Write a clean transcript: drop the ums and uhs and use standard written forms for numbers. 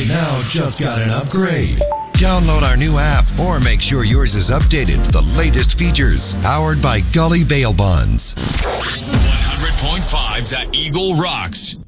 right now just got an upgrade. Download our new app or make sure yours is updated for the latest features. Powered by Gully Bail Bonds. 100.5 The Eagle rocks.